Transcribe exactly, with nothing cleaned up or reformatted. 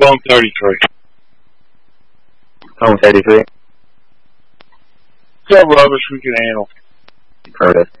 going thirty-three. Going thirty-three. Got rubbish we can handle. Heard it.